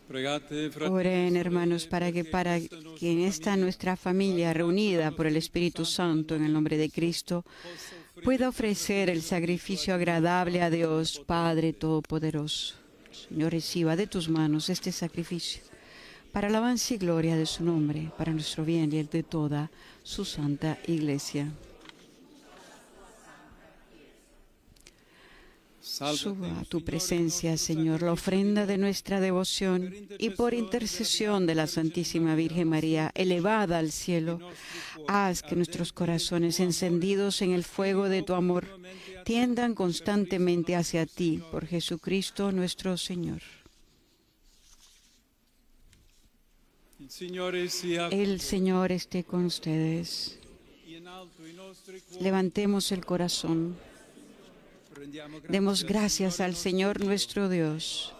Oren, hermanos, para que en esta nuestra familia reunida por el Espíritu Santo en el nombre de Cristo pueda ofrecer el sacrificio agradable a Dios Padre Todopoderoso. Señor, reciba de tus manos este sacrificio para alabanza y gloria de su nombre, para nuestro bien y el de toda su santa Iglesia. Suba a tu presencia, Señor, la ofrenda de nuestra devoción y por intercesión de la Santísima Virgen María, elevada al cielo, haz que nuestros corazones encendidos en el fuego de tu amor tiendan constantemente hacia ti, por Jesucristo nuestro Señor. El Señor esté con ustedes. Levantemos el corazón. Demos gracias al Señor nuestro Dios.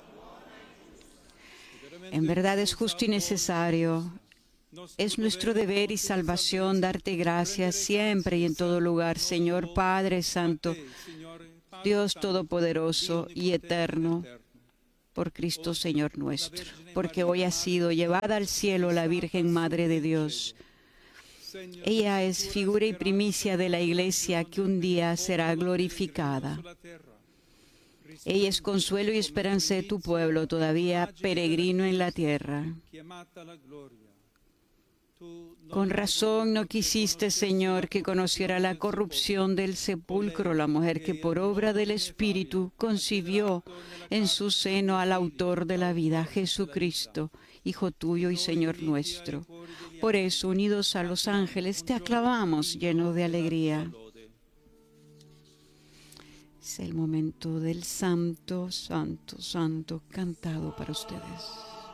En verdad es justo y necesario. Es nuestro deber y salvación darte gracias siempre y en todo lugar, Señor Padre Santo, Dios Todopoderoso y Eterno, por Cristo Señor nuestro, porque hoy ha sido llevada al cielo la Virgen Madre de Dios. Ella es figura y primicia de la Iglesia que un día será glorificada. Ella es consuelo y esperanza de tu pueblo, todavía peregrino en la tierra. Con razón no quisiste, Señor, que conociera la corrupción del sepulcro la mujer que por obra del Espíritu concibió en su seno al autor de la vida, Jesucristo, Hijo tuyo y Señor nuestro. Por eso, unidos a los ángeles, te aclamamos llenos de alegría. Es el momento del Santo, Santo, Santo cantado para ustedes.